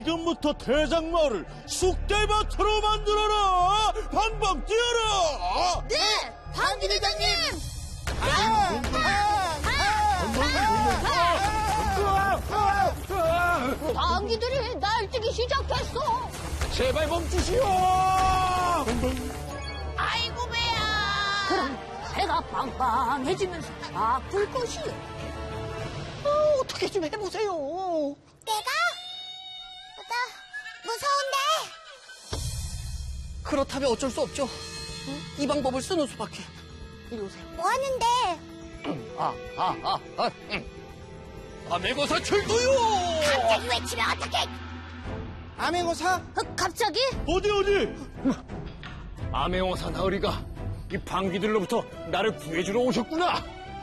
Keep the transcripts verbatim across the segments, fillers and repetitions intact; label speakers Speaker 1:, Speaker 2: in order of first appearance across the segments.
Speaker 1: 지금부터 대장마을을 쑥대밭으로 만들어라! 방방 뛰어라!
Speaker 2: 네! 방귀 대장님! 방귀들이 날뛰기 시작했어!
Speaker 1: 제발 멈추시오!
Speaker 2: 아이고 배야! 그럼 배가 빵빵해지면서 아플 것이요.
Speaker 3: 어, 어떻게 좀 해보세요.
Speaker 2: 내가? 나 무서운데?
Speaker 3: 그렇다면 어쩔 수 없죠. 이 방법을 쓰는 수밖에. 이리 오세요.
Speaker 2: 뭐 하는데?
Speaker 3: 아, 아, 아, 아. 암행어사 출동요!
Speaker 2: 갑자기 외치면 어떡해?
Speaker 3: 암행어사?
Speaker 2: 어, 갑자기?
Speaker 1: 어디 어디?
Speaker 4: 암행어사 나으리가 이 방귀들로부터 나를 구해주러 오셨구나.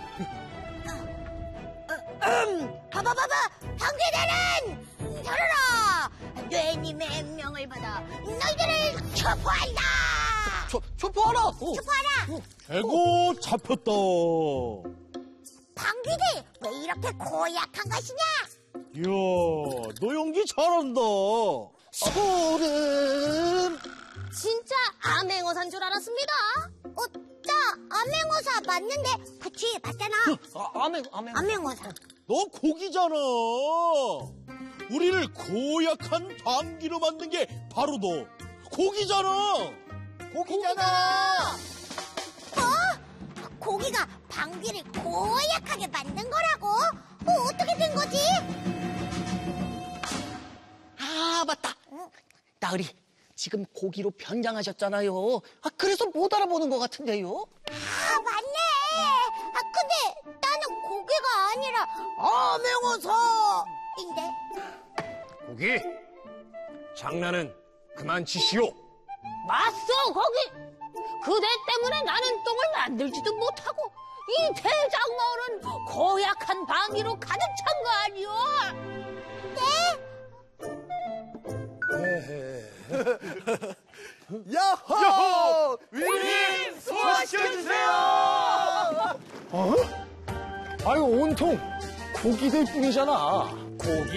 Speaker 2: 음, 봐봐 봐봐! 방귀대는! 들어라! 뇌님의 명을 받아 너희들을 초포한다!
Speaker 3: 초, 초포하라! 어.
Speaker 2: 초포하라!
Speaker 1: 대고 잡혔다.
Speaker 2: 방귀대 왜 이렇게 고약한 것이냐?
Speaker 1: 이야, 너 연기 잘한다.
Speaker 3: 소름!
Speaker 2: 진짜 암행어사인 줄 알았습니다. 어, 나 암행어사 맞는데 그치 맞잖아.
Speaker 3: 아, 암행, 암행.
Speaker 2: 암행어사.
Speaker 1: 너 고기잖아. 우리를 고약한 방귀로 만든 게 바로 너. 고기잖아.
Speaker 3: 고기잖아!
Speaker 2: 뭐? 고기가 방귀를 고약하게 만든 거라고? 어, 어떻게 된 거지?
Speaker 3: 아, 맞다. 나으리, 지금 고기로 변장하셨잖아요. 아, 그래서 못 알아보는 것 같은데요?
Speaker 2: 아, 맞네. 아, 근데 나는 고기가 아니라 암행어사인데.
Speaker 4: 고기, 장난은 그만 치시오.
Speaker 2: 맞어, 거기. 그대 때문에 나는 똥을 만들지도 못하고 이 대장마을은 고약한 방귀로 가득 찬 거 아니오? 네?
Speaker 3: 야호! 위님 소화시켜주세요!
Speaker 4: 어? 아유, 온통 고기들 뿐이잖아. 고기